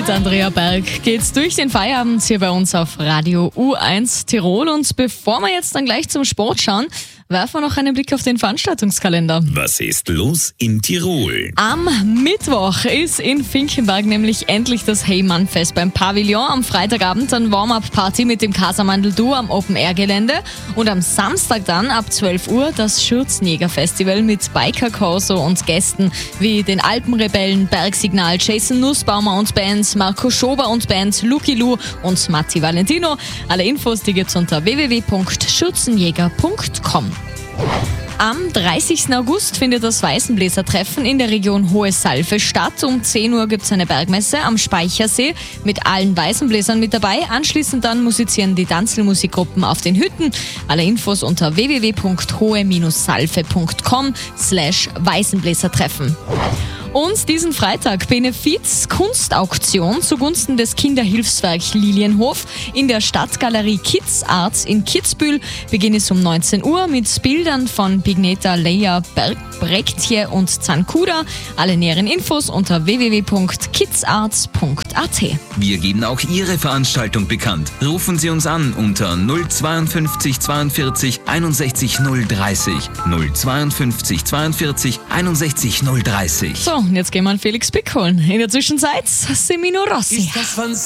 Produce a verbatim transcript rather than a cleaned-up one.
mit Andrea Berg geht's durch den Feierabend hier bei uns auf Radio U eins Tirol. Und bevor wir jetzt dann gleich zum Sport schauen, werfen wir noch einen Blick auf den Veranstaltungskalender. Was ist los in Tirol? Am Mittwoch ist in Finkenberg nämlich endlich das Hey-Mann-Fest beim Pavillon. Am Freitagabend dann Warm-Up-Party mit dem Casamandel-Duo am Open-Air-Gelände. Und am Samstag dann ab zwölf Uhr das Schürzenjäger-Festival mit Biker-Corso und Gästen wie den Alpenrebellen, Bergsignal, Jason Nussbaumer und Bands, Marco Schober und Bands, Lucky Lou und Matti Valentino. Alle Infos, die gibt's unter w w w punkt schürzenjäger punkt com. Am dreißigsten August findet das Weißenbläsertreffen in der Region Hohe Salve statt. Um zehn Uhr gibt es eine Bergmesse am Speichersee mit allen Weißenbläsern mit dabei. Anschließend dann musizieren die Tanzelmusikgruppen auf den Hütten. Alle Infos unter w w w punkt hohe salve punkt com slash Weißenbläsertreffen. Und diesen Freitag Benefiz Kunstauktion zugunsten des Kinderhilfswerk Lilienhof in der Stadtgalerie Kids Arts in Kitzbühel. Beginn ist um neunzehn Uhr mit Bildern von Bigneta, Leia, Brektje und Zankuda. Alle näheren Infos unter w w w punkt kidsarts punkt a t. Wir geben auch Ihre Veranstaltung bekannt. Rufen Sie uns an unter null zweiundfünfzig zweiundvierzig einundsechzig null dreißig. null zweiundfünfzig zweiundvierzig einundsechzig null dreißig. So, und jetzt gehen wir an Felix Pick holen. In der Zwischenzeit Semino Rossi.